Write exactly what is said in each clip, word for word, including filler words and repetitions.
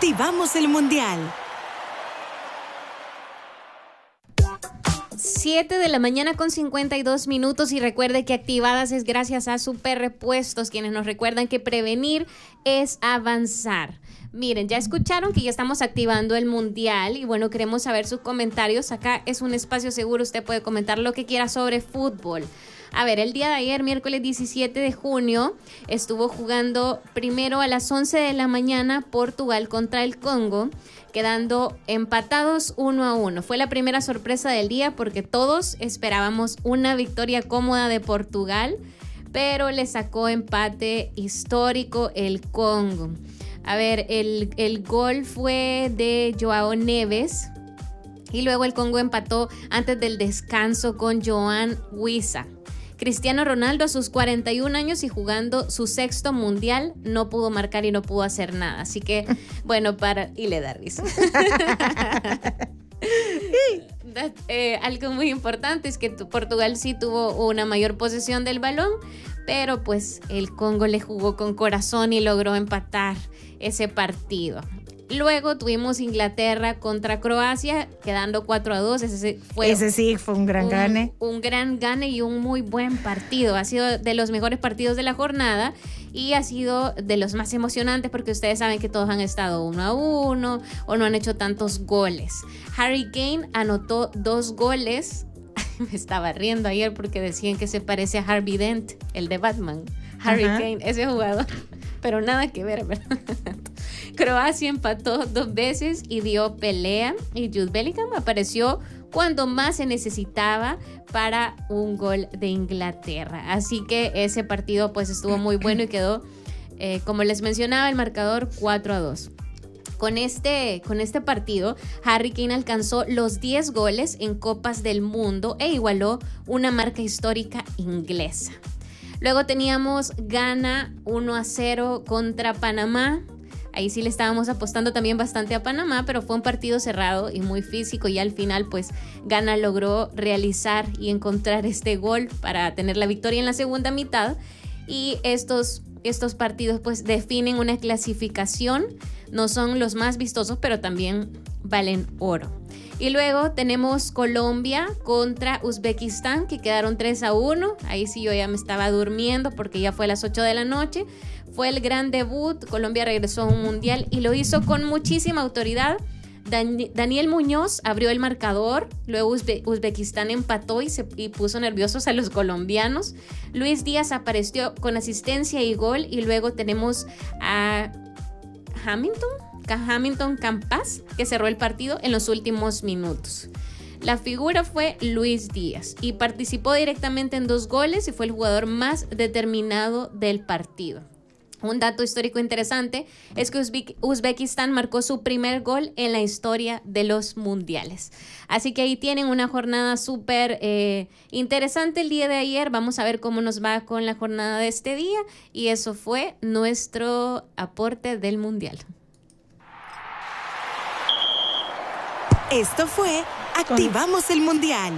Activamos el Mundial. siete de la mañana con cincuenta y dos minutos y recuerde que Activadas es gracias a Super Repuestos, quienes nos recuerdan que prevenir es avanzar. Miren, ya escucharon que ya estamos activando el Mundial y bueno, queremos saber sus comentarios. Acá es un espacio seguro, usted puede comentar lo que quiera sobre fútbol. A ver, el día de ayer, miércoles diecisiete de junio, estuvo jugando primero a las once de la mañana Portugal contra el Congo, quedando empatados uno a uno. Fue la primera sorpresa del día porque todos esperábamos una victoria cómoda de Portugal, pero le sacó empate histórico el Congo. A ver, el, el gol fue de Joao Neves y luego el Congo empató antes del descanso con Joan Wissa. Cristiano Ronaldo a sus cuarenta y un años y jugando su sexto mundial no pudo marcar y no pudo hacer nada. Así que, bueno, para... Y le da risa. eh, algo muy importante es que Portugal sí tuvo una mayor posesión del balón, pero pues el Congo le jugó con corazón y logró empatar ese partido. Luego tuvimos Inglaterra contra Croacia, quedando cuatro a dos. Ese, fue Ese sí fue un gran un, gane. Un gran gane y un muy buen partido. Ha sido de los mejores partidos de la jornada y ha sido de los más emocionantes porque ustedes saben que todos han estado uno a uno o no han hecho tantos goles. Harry Kane anotó dos goles. Me estaba riendo ayer porque decían que se parece a Harvey Dent, el de Batman. Harry Ajá. Kane, ese jugador. Pero nada que ver, ¿verdad? Croacia empató dos veces y dio pelea. Y Jude Bellingham apareció cuando más se necesitaba para un gol de Inglaterra. Así que ese partido pues estuvo muy bueno y quedó, eh, como les mencionaba, el marcador cuatro a dos. Con este, con este partido, Harry Kane alcanzó los diez goles en Copas del Mundo e igualó una marca histórica inglesa. Luego teníamos Ghana uno a cero contra Panamá. Ahí sí le estábamos apostando también bastante a Panamá, pero fue un partido cerrado y muy físico y al final pues Ghana logró realizar y encontrar este gol para tener la victoria en la segunda mitad. Y estos, estos partidos pues definen una clasificación, no son los más vistosos, pero también valen oro. Y luego tenemos Colombia contra Uzbekistán, que quedaron tres a uno. Ahí sí yo ya me estaba durmiendo porque ya fue a las ocho de la noche. Fue el gran debut. Colombia regresó a un mundial y lo hizo con muchísima autoridad. Dan- Daniel Muñoz abrió el marcador. Luego Uzbe- Uzbekistán empató y, se, y puso nerviosos a los colombianos. Luis Díaz apareció con asistencia y gol. Y luego tenemos a Hamilton. Hamilton Campas, que cerró el partido en los últimos minutos. La figura fue Luis Díaz y participó directamente en dos goles y fue el jugador más determinado del partido. Un dato histórico interesante es que Uzbe- Uzbekistán marcó su primer gol en la historia de los mundiales. Así que ahí tienen una jornada súper eh, interesante el día de ayer. Vamos a ver cómo nos va con la jornada de este día y eso fue nuestro aporte del mundial. Esto fue Activamos el Mundial.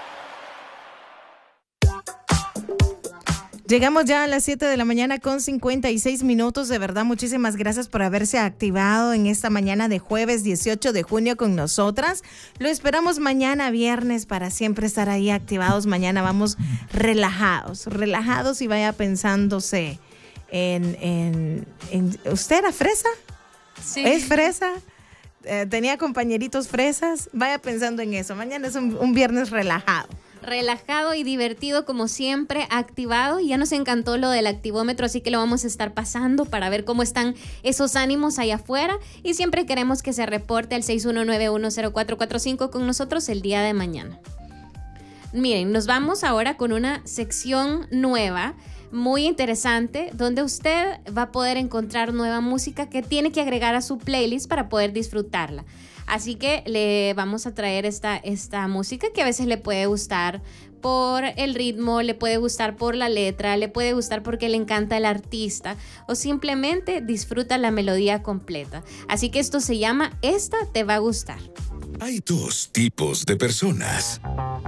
Llegamos ya a las siete de la mañana con cincuenta y seis minutos. De verdad, muchísimas gracias por haberse activado en esta mañana de jueves dieciocho de junio con nosotras. Lo esperamos mañana viernes para siempre estar ahí activados. Mañana vamos relajados, relajados y vaya pensándose en... en, en ¿usted era fresa? Sí. ¿Es fresa? Eh, tenía compañeritos fresas, vaya pensando en eso. Mañana es un, un viernes relajado. Relajado y divertido como siempre, activado. Ya nos encantó lo del activómetro, así que lo vamos a estar pasando para ver cómo están esos ánimos allá afuera. Y siempre queremos que se reporte al seis uno nueve uno cero cuatro cuatro cinco con nosotros el día de mañana. Miren, nos vamos ahora con una sección nueva, muy interesante, donde usted va a poder encontrar nueva música que tiene que agregar a su playlist para poder disfrutarla. Así que le vamos a traer esta, esta música que a veces le puede gustar por el ritmo, le puede gustar por la letra, le puede gustar porque le encanta el artista o simplemente disfruta la melodía completa. Así que esto se llama Esta te va a gustar. Hay dos tipos de personas.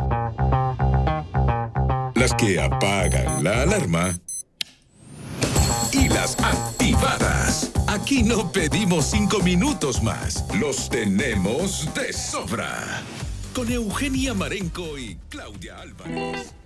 Las que apagan la alarma y las activadas. Aquí Y no pedimos cinco minutos más. Los tenemos de sobra. Con Eugenia Marenco y Claudia Álvarez.